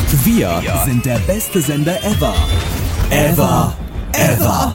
Wir sind der beste Sender ever. Ever.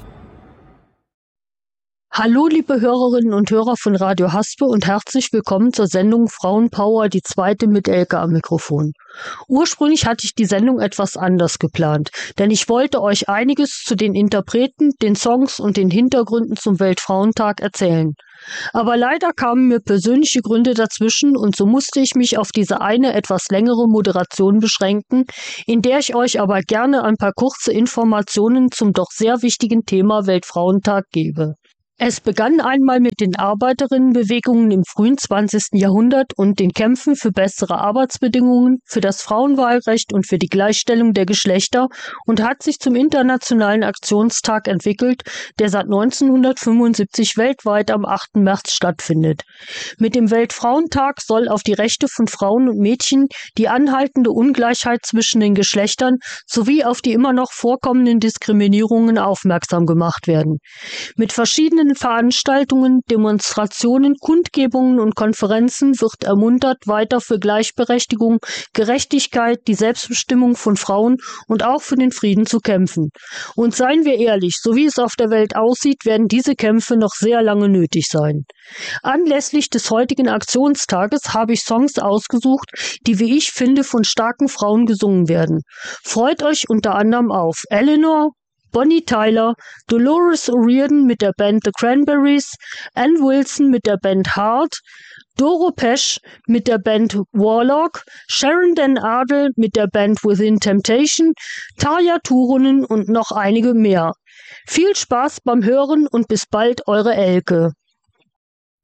Hallo liebe Hörerinnen und Hörer von Radio Haspe und herzlich willkommen zur Sendung Frauenpower, die zweite mit Elke am Mikrofon. Ursprünglich hatte ich die Sendung etwas anders geplant, denn ich wollte euch einiges zu den Interpreten, den Songs und den Hintergründen zum Weltfrauentag erzählen. Aber leider kamen mir persönliche Gründe dazwischen und so musste ich mich auf diese eine etwas längere Moderation beschränken, in der ich euch aber gerne ein paar kurze Informationen zum doch sehr wichtigen Thema Weltfrauentag gebe. Es begann einmal mit den Arbeiterinnenbewegungen im frühen 20. Jahrhundert und den Kämpfen für bessere Arbeitsbedingungen, für das Frauenwahlrecht und für die Gleichstellung der Geschlechter und hat sich zum Internationalen Aktionstag entwickelt, der seit 1975 weltweit am 8. März stattfindet. Mit dem Weltfrauentag soll auf die Rechte von Frauen und Mädchen, die anhaltende Ungleichheit zwischen den Geschlechtern sowie auf die immer noch vorkommenden Diskriminierungen aufmerksam gemacht werden. Mit verschiedenen Veranstaltungen, Demonstrationen, Kundgebungen und Konferenzen wird ermuntert, weiter für Gleichberechtigung, Gerechtigkeit, die Selbstbestimmung von Frauen und auch für den Frieden zu kämpfen. Und seien wir ehrlich, so wie es auf der Welt aussieht, werden diese Kämpfe noch sehr lange nötig sein. Anlässlich des heutigen Aktionstages habe ich Songs ausgesucht, die, wie ich finde, von starken Frauen gesungen werden. Freut euch unter anderem auf Eleanor, Bonnie Tyler, Dolores O'Riordan mit der Band The Cranberries, Ann Wilson mit der Band Heart, Doro Pesch mit der Band Warlock, Sharon Den Adel mit der Band Within Temptation, Tarja Turunen und noch einige mehr. Viel Spaß beim Hören und bis bald, eure Elke.